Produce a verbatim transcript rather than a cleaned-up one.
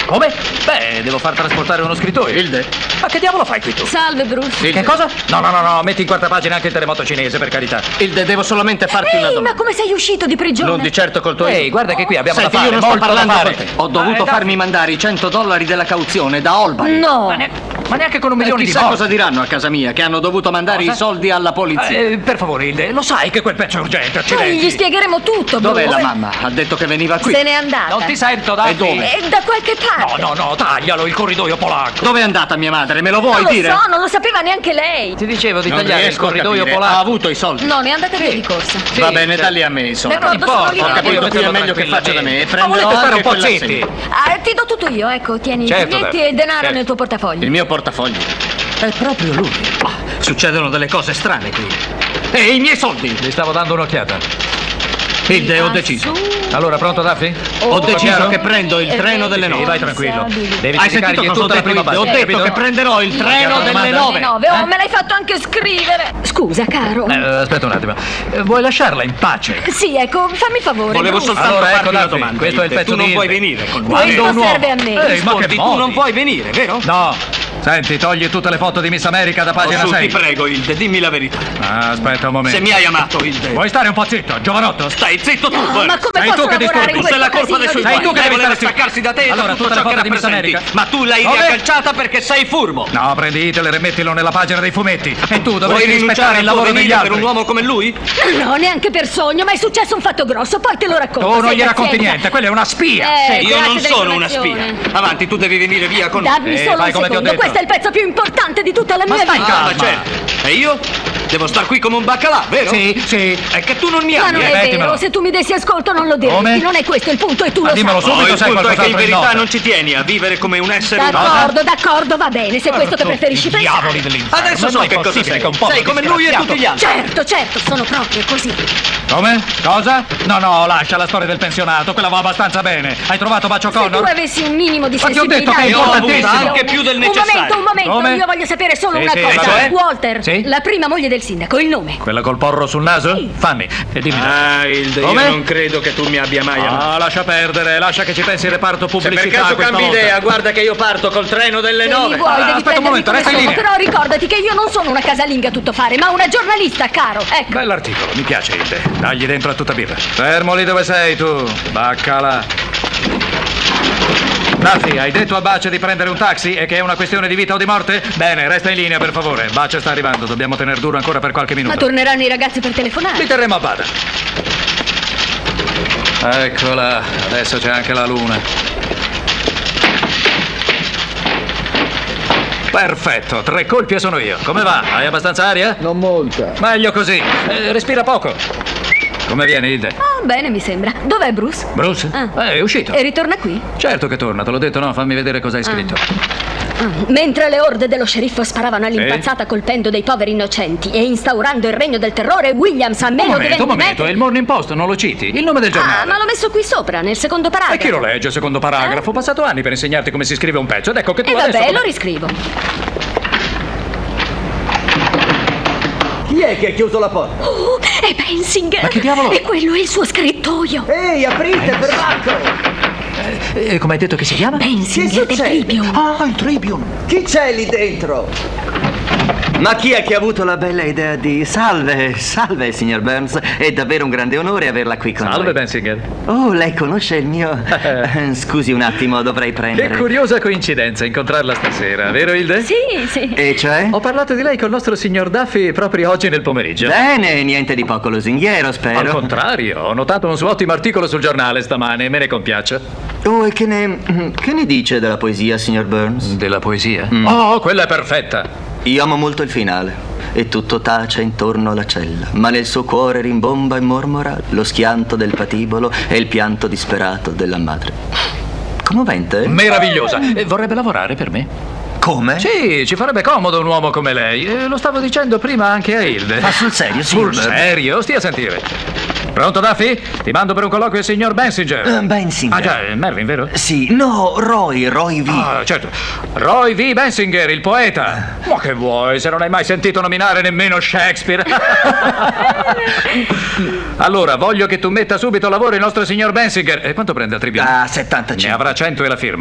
Come? Beh, devo far trasportare uno scrittoio. Hilde? Ma che diavolo fai qui tu? Salve, Bruce. Hilde. Che cosa? No, no, no, no, metti in quarta pagina anche il terremoto cinese, per carità. Hilde, devo solamente farti una Ehi, domanda. ma come sei uscito di prigione? Non di certo col tuo... Ehi, guarda che qui abbiamo Senti, da fare, io non sto molto da parlando fare. con te. Ho dovuto Eh, dai. farmi mandare i cento dollari della cauzione da Albany. No. Ma, ne- ma neanche con un milione E di chissà morti. cosa diranno a casa mia, che hanno dovuto mandare Cosa? i soldi alla polizia. Eh, per favore, Hilde, lo sai che quel pezzo è urgente, Noi accidenti. gli spiegheremo tutto, Dov'è Bruce. la mamma? Ha detto che veniva qui. Se n'è andata. Non ti sento, Daffy. E dove? E da qualche parte. No, no, no, taglialo, il corridoio polacco. Dove è andata mia madre? Me lo vuoi Non lo dire? so, non lo sapeva neanche lei. Ti dicevo di Non tagliare il riesco a corridoio capire. polacco. Ha avuto i soldi. No, ne è andata via di corsa. Sì, Va bene, certo. dalli a me i soldi. D'accordo, sono importa, lì. Ho Ho capito, qui è pensavo meglio che faccia da me. E tranquillamente. prenderò Ma volete stare anche un po' quella zitti? sedia. Ah, ti do tutto io, ecco, tieni Certo, i biglietti Daffy. e denaro Certo. nel tuo portafoglio. Il mio portafoglio. È proprio lui. Ah, succedono delle cose strane qui. E i miei soldi? Gli stavo dando un'occhiata. Hilde, ho Ah, deciso. su. Allora, pronto, Daffy? Ho Tutto deciso chiaro? che prendo il Eh, treno delle sì, Sì, nove. vai tranquillo. Devi Hai sentito dedicargli cosa ho tutta la detto? prima Hilde? base, Ho detto capito? che prenderò il treno Sì, delle domanda. nove. nove. Oh, me l'hai fatto anche scrivere. Scusa, caro. Eh, aspetta un attimo. Eh, Vuoi lasciarla in pace? Sì, ecco, fammi favore. Volevo Bruce. soltanto Allora, farti ecco, una Daffy, domanda. questo è il Hilde. pezzo Tu non di vuoi Hilde. venire con me. Questo un uomo- serve a me. Ehi, ma che Rispondi, tu modi? non vuoi venire, vero? No. Senti, togli tutte le foto di Miss America da pagina Oh, su, sei. ti prego, Hilde, dimmi la verità. Ah, aspetta un momento. Se mi hai amato, Hilde. Vuoi stare un po' zitto, giovanotto? Stai zitto tu, No, Bert. ma come Sei posso tu che lavorare disturbi. in Questa è la questo colpa dei casino suoi di Sei tu che guai. devi Voleva stare zitto. staccarsi da te e Allora, da tutto tutte le ciò che foto di Miss rappresenti. America? Ma tu l'hai Dove? riagganciata perché sei furbo. No, prendi Hitler e mettilo nella pagina dei fumetti. E tu Vuoi dovresti rispettare rinunciare il al lavoro tuo degli venire altri. per un uomo come lui? No, neanche per sogno, ma è successo un fatto grosso, poi te lo racconto. Tu non sei gli racconti pazienza. niente, quella è una spia. Eh, Io grazie non sono una spia. dell'informazione. Avanti, tu devi venire via con me. Dammi Eh, solo fai un come ti ho secondo, detto. questo è il pezzo più importante di tutta la Ma mia stai vita. Ah, ma calma. certo. E io? Devo star qui come un baccalà, vero? Sì, sì. È che tu non mi Ma ami, non eh? è mettimelo. vero, se tu mi dessi ascolto non lo diresti, Come? non è questo il punto e tu Ma lo dimmelo sai. subito. No, il sai punto è che in qualcos'altro in verità nota. non ci tieni a vivere come un essere umano. D'accordo, d'accordo, va bene, se è questo che Tutti preferisci i pensare. diavoli dell'inferno. Adesso Ma so non è che cosa possibile sei. che un povero Sei come lui e disgraziato- tutti gli altri. Certo, certo, sono proprio così. Come? Cosa? No, no, lascia la storia del pensionato, quella va abbastanza bene. Hai trovato Bacio Se tu Connor? avessi un minimo di Ma ti ho detto sensibilità che è e di importantissimo. comprensione. Anche più del Un necessario. momento, un momento, Come? io voglio sapere solo Sì, una sì, cosa. cioè? Walter, Sì? la prima moglie del sindaco, il nome. Quella col porro sul naso? Fammi. E dimmi. Ah, Hilde, io Come? non credo che tu mi abbia mai amato. Ah, lascia perdere, lascia che ci pensi il reparto Se per pubblicità caso questa cambi volta. idea, guarda che io parto col treno delle Se mi nove. vuoi, Ah, devi aspetta un prendermi momento, come resta in sono, linea. però ricordati che io non sono una casalinga a tutto fare, ma una giornalista, caro. Ecco. Bell'articolo, mi piace Hilde. Dagli dentro a tutta birra. Fermo lì dove sei tu, baccala. Daffy, hai detto a Bace di prendere un taxi e che è una questione di vita o di morte? Bene, resta in linea per favore. Bace sta arrivando, dobbiamo tener duro ancora per qualche Ma minuto. torneranno i ragazzi per telefonare. Li terremo a bada. Eccola, adesso c'è anche la luna. Perfetto, tre colpi e sono io. Come va? Hai abbastanza aria? Non molta. Meglio così. Eh, respira poco. Come viene, Hilde? Ah, bene, mi sembra. Dov'è Bruce? Bruce? Ah. Eh, è uscito. E ritorna qui? Certo che torna, te l'ho detto, no? Fammi vedere cosa hai scritto. Ah, mentre le orde dello sceriffo sparavano all'impazzata colpendo dei poveri innocenti e instaurando il regno del terrore, Williams a Un meno di momento, venti un momento, metri... è il Morning Post, non lo citi? Il nome del Ah, giornale. ma l'ho messo qui sopra, nel secondo paragrafo. E chi lo legge, secondo paragrafo? Ho passato anni per insegnarti come si scrive un pezzo ed ecco che tu E adesso... vabbè, come- lo riscrivo. Chi è che ha chiuso la porta? Oh, è Bensinger! Ma che diavolo? E quello è il suo scrittoio! Ehi, aprite, perbacco! Eh, come hai detto che si chiama? Bensinger del Tribune! Ah, il Tribune! Chi c'è lì dentro? Ma chi è che ha avuto la bella idea di... Salve, salve, signor Burns. È davvero un grande onore averla qui con Salve, noi. Bensinger. Oh, lei conosce il mio... Eh, Scusi un attimo, dovrei Che prendere... curiosa coincidenza incontrarla stasera, vero Hilde? Sì, sì. E cioè? Ho parlato di lei col nostro signor Duffy proprio oggi nel pomeriggio. Bene, niente di poco lusinghiero, Al spero. contrario, ho notato un suo ottimo articolo sul giornale stamane, me ne compiaccio. Oh, e che ne... Che ne dice della poesia, signor Burns? Della poesia? Mm. Oh, quella è perfetta. Io amo molto il finale. E tutto tace intorno alla cella, ma nel suo cuore rimbomba e mormora lo schianto del patibolo e il pianto disperato della madre. Commovente? Meravigliosa. E vorrebbe lavorare per me? Come? Sì, ci farebbe comodo un uomo come lei. Eh, lo stavo dicendo prima anche a Hilde. Ma sul serio, signor Sul Burns? serio? Stia a sentire. Pronto, Duffy? Ti mando per un colloquio il signor Bensinger. Eh, Bensinger. Ah, già, è Mervyn, vero? Sì, no, Roy, Roy V. Ah, certo. Roy V. Bensinger, il poeta. Ma che vuoi, se non hai mai sentito nominare nemmeno Shakespeare? Allora, voglio che tu metta subito a lavoro il nostro signor Bensinger. E quanto prende al Tribune? Ah, settantacinque. Ne avrà cento e la firma.